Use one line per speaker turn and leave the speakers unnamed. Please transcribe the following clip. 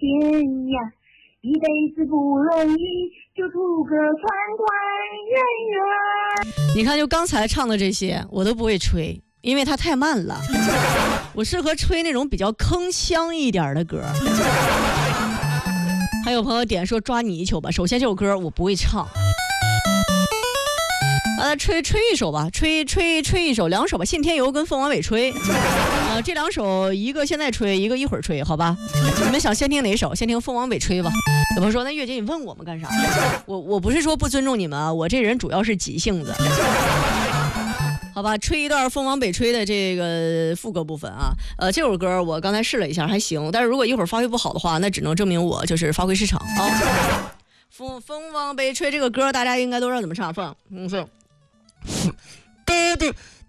呀，一辈子不容易，就图个团团圆圆。
你看，就刚才唱的这些，我都不会吹，因为它太慢了。我适合吹那种比较铿锵一点的歌。还有朋友点说抓你一球吧，首先这首歌我不会唱。吹一首吧，吹一首，2首吧，信天游跟凤凰尾吹。这2首一个现在吹，一个一会儿吹，好吧？你们想先听哪首？先听凤凰尾吹吧。有朋友说，那月姐你问我们干啥？我不是说不尊重你们啊，我这人主要是急性子。好吧，吹一段凤凰北吹的这个副歌部分啊。这首歌我刚才试了一下，还行，但是如果一会儿发挥不好的话，那只能证明我就是发挥失常啊。凤凰北吹这个歌，大家应该都知道怎么唱，